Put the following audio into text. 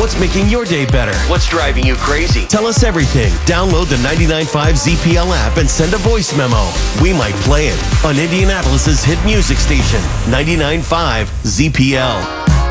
What's making your day better? What's driving you crazy? Tell us everything. Download the 99.5 ZPL app and send a voice memo. We might play it on Indianapolis's hit music station, 99.5 ZPL.